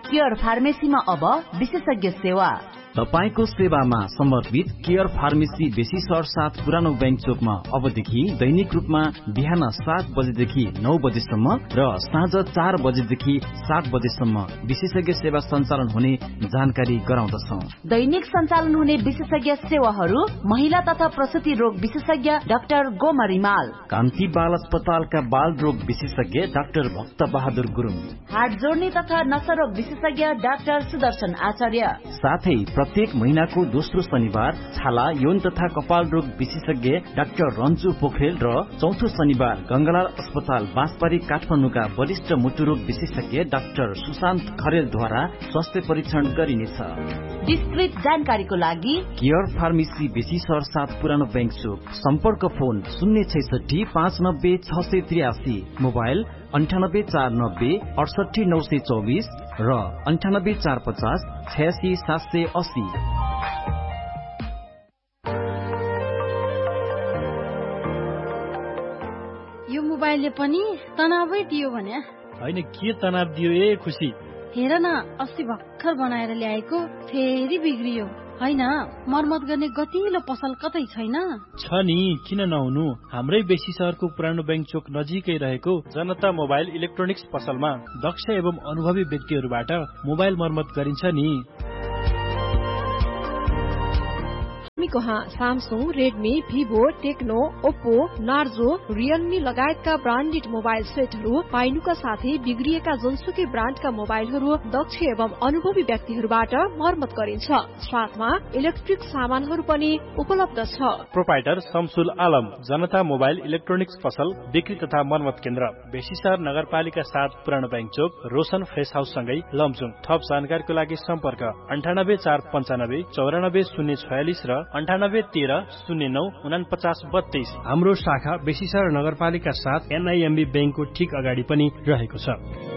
Care फार्मेसीमा अब विशेषज्ञ सेवा। तपाईको सेवामा समर्पित केयर फार्मेसी बेसी सर साथ पुरानो बैंक चोकमा अबदेखि दैनिक रूपमा बिहान 7 बजेदेखि 9 बजेसम्म र साँझ 4 बजेदेखि 7 बजेसम्म विशेषज्ञ सेवा सञ्चालन हुने जानकारी गराउँदछौ। दैनिक सञ्चालन हुने विशेषज्ञ सेवाहरू महिला तथा प्रसुति रोग विशेषज्ञ डाक्टर गोमा रिमाल, कान्ति बाल अस्पतालका बाल रोग विशेषज्ञ डाक्टर भक्त बहादुर गुरुङ, हार्ट जोड्ने तथा नसा रोग विशेषज्ञ डाक्टर सुदर्शन आचार्य, साथै प्रत्येक महिनाको दोस्रो शनिबार छाला यौन तथा कपाल रोग विशेषज्ञ डाक्टर रन्जु पोखरेल र चौथो शनिबार गंगालाल अस्पताल बाँसबारी काठमाडौँका वरिष्ठ मुटु रोग विशेषज्ञ डाक्टर सुशान्त खरेलद्वारा स्वास्थ्य परीक्षण गरिनेछ। विस्तृत जानकारीको लागि केयर फार्मेसी बेसी सर साथ पुरानो बैंक चोक, सम्पर्क फोन 066 590 683, मोबाइल 98 490 68 924 र 98 450 86 780। यो मोबाइलले पनि तनावै दियो भने हैन, के तनाव दियो ए खुसी? हेर न, अस्ति भर्खर बनाएर ल्याएको फेरि बिग्रियो। हैन, मर्मत गर्ने गतिलो पसल कतै छैन? छ नि, किन नहुनु? हाम्रै बेसी शहरको पुरानो बैंक चोक नजिकै रहेको जनता मोबाइल इलेक्ट्रोनिक्स पसलमा दक्ष एवं अनुभवी व्यक्तिहरूबाट मोबाइल मर्मत गरिन्छ नि। कहाँ Samsung, Redmi, Vivo, Tecno, Oppo, Narzo, Realme लगायतका ब्रान्डेड मोबाइल सेटहरू पाइनुका साथै बिग्रिएका जुनसुकै ब्रान्डका मोबाइलहरू दक्ष एवं अनुभवी व्यक्तिहरूबाट मर्मत गरिन्छ। साथमा इलेक्ट्रिक सामानहरू पनि उपलब्ध छ। प्रोपाइटर शमसुल आलम, जनता मोबाइल इलेक्ट्रोनिक्स पसल, बिक्री तथा मर्मत केन्द्र, बेसीसर नगरपालिका 7 पुरानो बैंक चोक, रोशन फ्रेस हाउस सँगै लमजुङ। थप जानकारीको लागि सम्पर्क 98 495 94 046 र 98 13 09 49 32। हाम्रो शाखा बेसीसर नगरपालिका 7 NIMB बैंकको ठीक अगाडि पनि रहेको छ।